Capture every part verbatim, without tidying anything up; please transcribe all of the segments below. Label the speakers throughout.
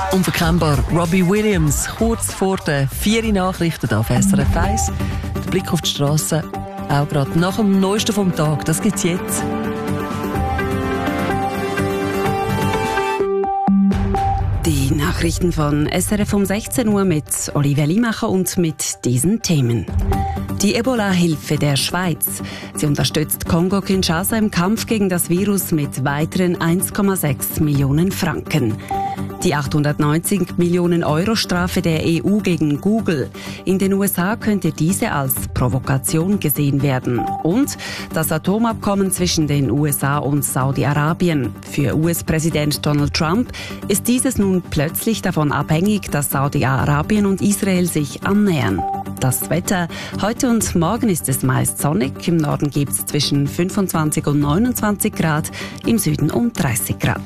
Speaker 1: Unverkennbar Robbie Williams, kurz vor den vier Nachrichten auf S R F eins. Der Blick auf die Straße, auch gerade nach dem Neuesten vom Tag, das gibt's jetzt.
Speaker 2: Die Nachrichten von S R F um sechzehn Uhr mit Olivia Limacher und mit diesen Themen. Die Ebola-Hilfe der Schweiz. Sie unterstützt Kongo-Kinshasa im Kampf gegen das Virus mit weiteren eins Komma sechs Millionen Franken. Die achthundertneunzig Millionen Euro Strafe der E U gegen Google. In den U S A könnte diese als Provokation gesehen werden. Und das Atomabkommen zwischen den U S A und Saudi-Arabien. Für U S-Präsident Donald Trump ist dieses nun plötzlich davon abhängig, dass Saudi-Arabien und Israel sich annähern. Das Wetter. Heute und morgen ist es meist sonnig. Im Norden gibt es zwischen fünfundzwanzig und neunundzwanzig Grad, im Süden um dreißig Grad.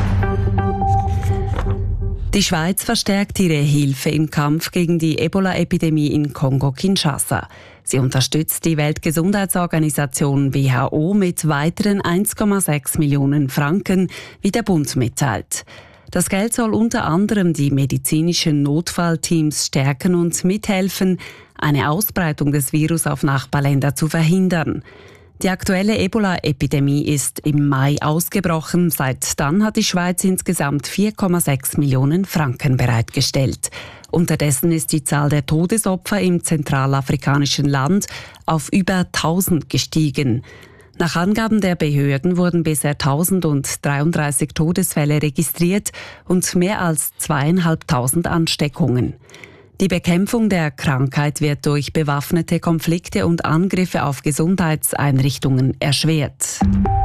Speaker 2: Die Schweiz verstärkt ihre Hilfe im Kampf gegen die Ebola-Epidemie in Kongo-Kinshasa. Sie unterstützt die Weltgesundheitsorganisation W H O mit weiteren eins Komma sechs Millionen Franken, wie der Bund mitteilt. Das Geld soll unter anderem die medizinischen Notfallteams stärken und mithelfen, eine Ausbreitung des Virus auf Nachbarländer zu verhindern. Die aktuelle Ebola-Epidemie ist im Mai ausgebrochen. Seit dann hat die Schweiz insgesamt vier Komma sechs Millionen Franken bereitgestellt. Unterdessen ist die Zahl der Todesopfer im zentralafrikanischen Land auf über tausend gestiegen. Nach Angaben der Behörden wurden bisher tausenddreiunddreißig Todesfälle registriert und mehr als zweieinhalbtausend Ansteckungen. Die Bekämpfung der Krankheit wird durch bewaffnete Konflikte und Angriffe auf Gesundheitseinrichtungen erschwert.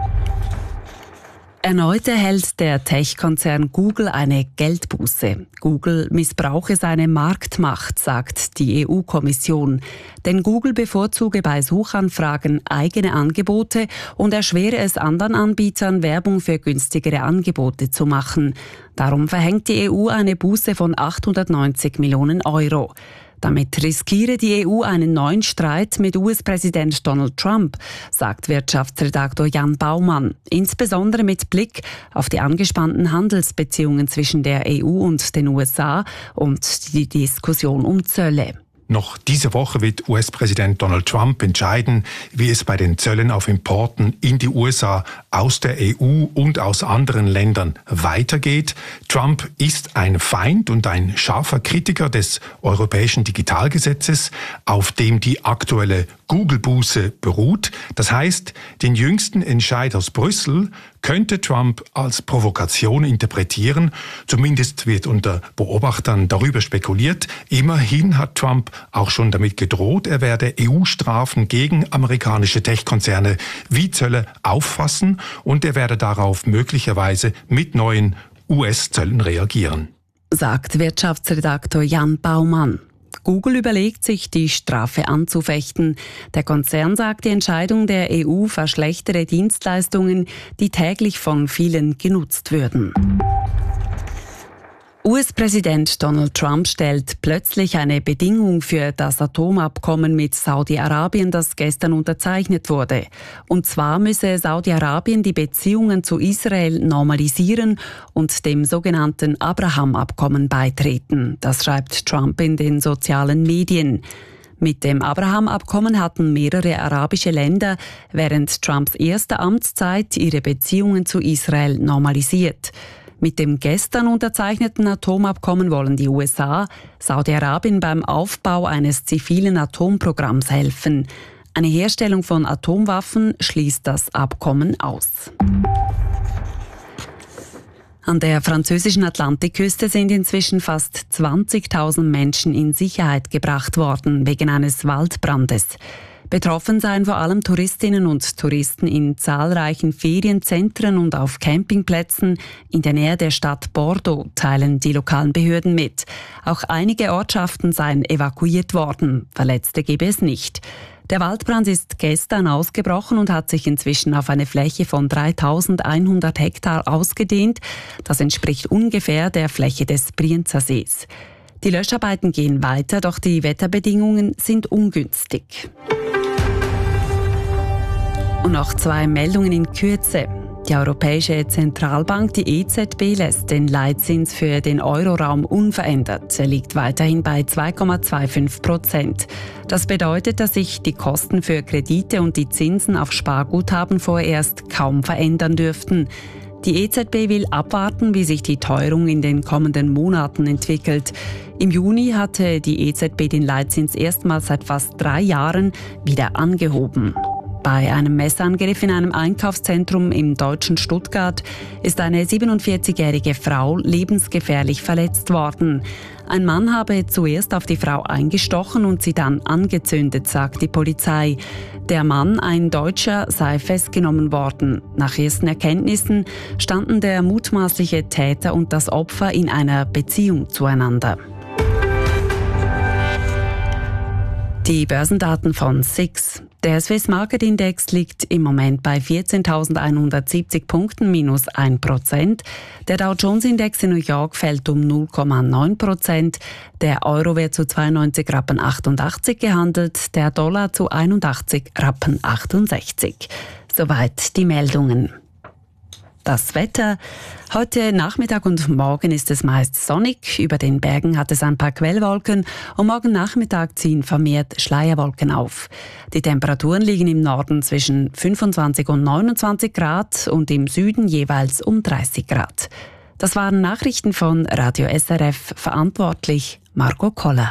Speaker 2: Erneut erhält der Tech-Konzern Google eine Geldbuße. Google missbrauche seine Marktmacht, sagt die E U-Kommission. Denn Google bevorzuge bei Suchanfragen eigene Angebote und erschwere es anderen Anbietern, Werbung für günstigere Angebote zu machen. Darum verhängt die E U eine Buße von achthundertneunzig Millionen Euro. Damit riskiere die E U einen neuen Streit mit U S-Präsident Donald Trump, sagt Wirtschaftsredaktor Jan Baumann. Insbesondere mit Blick auf die angespannten Handelsbeziehungen zwischen der E U und den U S A und die Diskussion um Zölle.
Speaker 3: Noch diese Woche wird U S-Präsident Donald Trump entscheiden, wie es bei den Zöllen auf Importen in die U S A aus der E U und aus anderen Ländern weitergeht. Trump ist ein Feind und ein scharfer Kritiker des europäischen Digitalgesetzes, auf dem die aktuelle Google-Buße beruht. Das heißt, den jüngsten Entscheid aus Brüssel könnte Trump als Provokation interpretieren. Zumindest wird unter Beobachtern darüber spekuliert. Immerhin hat Trump auch schon damit gedroht, er werde E U-Strafen gegen amerikanische Tech-Konzerne wie Zölle auffassen und er werde darauf möglicherweise mit neuen U S-Zöllen reagieren.
Speaker 2: Sagt Wirtschaftsredaktor Jan Baumann. Google überlegt sich, die Strafe anzufechten. Der Konzern sagt, die Entscheidung der E U verschlechtere Dienstleistungen, die täglich von vielen genutzt würden. U S-Präsident Donald Trump stellt plötzlich eine Bedingung für das Atomabkommen mit Saudi-Arabien, das gestern unterzeichnet wurde. Und zwar müsse Saudi-Arabien die Beziehungen zu Israel normalisieren und dem sogenannten Abraham-Abkommen beitreten. Das schreibt Trump in den sozialen Medien. Mit dem Abraham-Abkommen hatten mehrere arabische Länder während Trumps erster Amtszeit ihre Beziehungen zu Israel normalisiert. Mit dem gestern unterzeichneten Atomabkommen wollen die U S A Saudi-Arabien beim Aufbau eines zivilen Atomprogramms helfen. Eine Herstellung von Atomwaffen schließt das Abkommen aus. An der französischen Atlantikküste sind inzwischen fast zwanzigtausend Menschen in Sicherheit gebracht worden wegen eines Waldbrandes. Betroffen seien vor allem Touristinnen und Touristen in zahlreichen Ferienzentren und auf Campingplätzen in der Nähe der Stadt Bordeaux, teilen die lokalen Behörden mit. Auch einige Ortschaften seien evakuiert worden. Verletzte gebe es nicht. Der Waldbrand ist gestern ausgebrochen und hat sich inzwischen auf eine Fläche von dreitausendeinhundert Hektar ausgedehnt. Das entspricht ungefähr der Fläche des Brienzersees. Die Löscharbeiten gehen weiter, doch die Wetterbedingungen sind ungünstig. Und noch zwei Meldungen in Kürze. Die Europäische Zentralbank, die E Z B, lässt den Leitzins für den Euroraum unverändert. Er liegt weiterhin bei zwei Komma fünfundzwanzig Prozent. Das bedeutet, dass sich die Kosten für Kredite und die Zinsen auf Sparguthaben vorerst kaum verändern dürften. Die E Z B will abwarten, wie sich die Teuerung in den kommenden Monaten entwickelt. Im Juni hatte die E Z B den Leitzins erstmals seit fast drei Jahren wieder angehoben. Bei einem Messerangriff in einem Einkaufszentrum im deutschen Stuttgart ist eine siebenundvierzigjährige Frau lebensgefährlich verletzt worden. Ein Mann habe zuerst auf die Frau eingestochen und sie dann angezündet, sagt die Polizei. Der Mann, ein Deutscher, sei festgenommen worden. Nach ersten Erkenntnissen standen der mutmaßliche Täter und das Opfer in einer Beziehung zueinander. Die Börsendaten von S I X. Der Swiss Market Index liegt im Moment bei vierzehntausendeinhundertsiebzig Punkten, minus ein Prozent. Der Dow Jones Index in New York fällt um null Komma neun Prozent. Der Euro wird zu zweiundneunzig Rappen achtundachtzig gehandelt, der Dollar zu einundachtzig Rappen achtundsechzig. Soweit die Meldungen. Das Wetter. Heute Nachmittag und morgen ist es meist sonnig. Über den Bergen hat es ein paar Quellwolken und morgen Nachmittag ziehen vermehrt Schleierwolken auf. Die Temperaturen liegen im Norden zwischen fünfundzwanzig und neunundzwanzig Grad und im Süden jeweils um dreißig Grad. Das waren Nachrichten von Radio S R F, verantwortlich Marco Koller.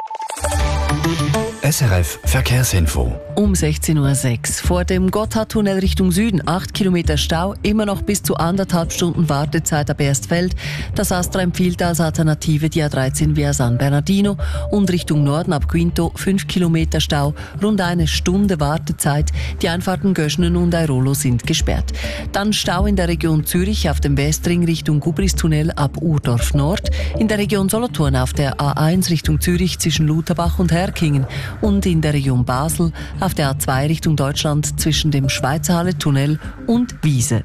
Speaker 4: S R F Verkehrsinfo.
Speaker 1: Um sechzehn Uhr sechs. Vor dem Gotthardtunnel Richtung Süden acht Kilometer Stau, immer noch bis zu anderthalb Stunden Wartezeit ab Erstfeld. Das Astra empfiehlt als Alternative die A dreizehn via San Bernardino und Richtung Norden ab Quinto fünf Kilometer Stau, rund eine Stunde Wartezeit. Die Einfahrten Göschnen und Airolo sind gesperrt. Dann Stau in der Region Zürich auf dem Westring Richtung Gubristunnel ab Urdorf Nord, in der Region Solothurn auf der A eins Richtung Zürich zwischen Lutherbach und Herkingen und in der Region Basel auf der A zwei Richtung Deutschland zwischen dem Schweizerhalle-Tunnel und Wiese.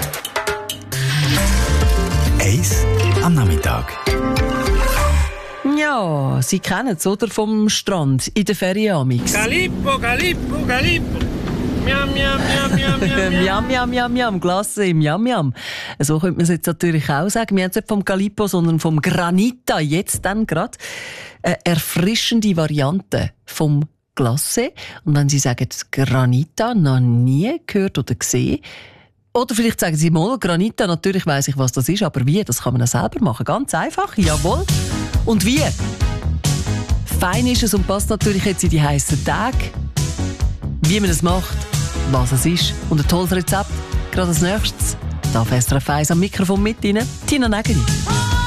Speaker 4: Eis am Nachmittag.
Speaker 1: Ja, Sie kennen es, oder? Vom Strand in der Ferien amix.
Speaker 5: Calippo, Calippo, Calippo. Miam, miam, miam, miam, miam,
Speaker 1: Miam, miam, miam, miam, Glasse im Miam, miam. So könnte man es jetzt natürlich auch sagen. Wir haben es nicht vom Calippo, sondern vom Granita. Jetzt dann gerade eine erfrischende Variante vom Glasse. Und wenn Sie sagen Granita, noch nie gehört oder gesehen. Oder vielleicht sagen Sie mal Granita, natürlich weiss ich, was das ist, aber wie, das kann man auch selber machen. Ganz einfach, jawohl. Und wie? Fein ist es und passt natürlich jetzt in die heissen Tage. Wie man das macht, was es ist und ein tolles Rezept. Gerade als nächstes darf S R F eins am Mikrofon mit Ihnen, Tina Nägeli.